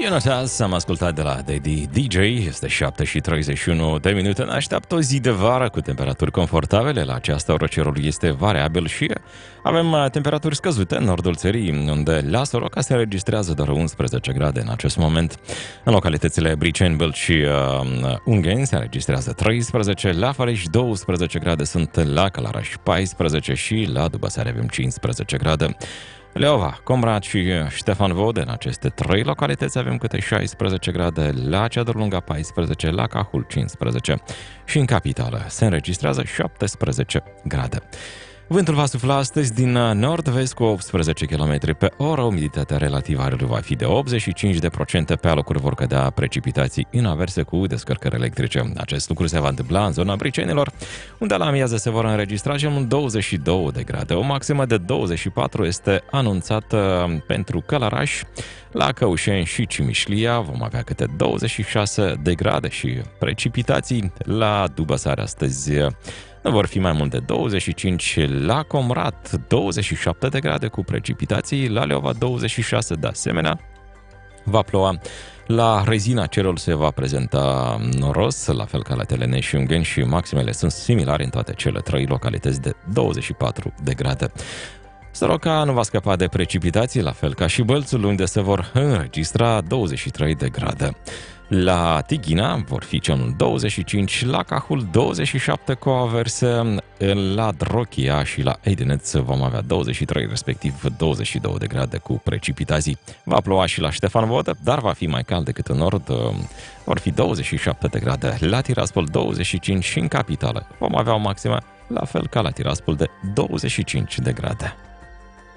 Ionatas, am ascultat de la Daddy DJ, este 7:31 de minute. Ne așteaptă o zi de vară cu temperaturi confortabile. La această oră cerul este variabil și avem temperaturi scăzute în nordul țării, unde la Soroca se înregistrează doar 11 grade în acest moment. În localitățile Briceni, Bâlci și Ungheni se înregistrează 13, la Făleș 12 grade sunt, la Călăraș 14 și la Dubăsari avem 15 grade. Leova, Comrat și Ștefan Vode, în aceste trei localități avem câte 16 grade, la Ceadurlunga 14, la Cahul 15 și în capitală se înregistrează 17 grade. Vântul va sufla astăzi din nord-vest cu 18 km pe oră, umiditatea relativă a va fi de 85%, pe alocuri vor cădea precipitații în averse cu descărcări electrice. Acest lucru se va întâmpla în zona Bricenilor, unde la amiază se vor înregistra cel mult 22 de grade. O maximă de 24 este anunțată pentru Călăraș, la Căușeni și Cimișlia vom avea câte 26 de grade și precipitații la Dubăsari astăzi nu vor fi mai mult de 25, la Comrat 27 de grade cu precipitații, la Leova 26 de asemenea. Va ploua. La Rezina cerul se va prezenta noros, la fel ca la Telene și Ungheni și maximele sunt similare în toate cele trei localități de 24 de grade. Soroca nu va scăpa de precipitații, la fel ca și Bălțul, unde se vor înregistra 23 de grade. La Tighina vor fi cel mult 25, la Cahul 27 cu averse, la Drochia și la Edineț vom avea 23, respectiv 22 de grade cu precipitații. Va ploua și la Ștefan Vodă, dar va fi mai cald decât în nord, vor fi 27 de grade. La Tiraspol 25 și în capitală vom avea o maximă, la fel ca la Tiraspol, de 25 de grade.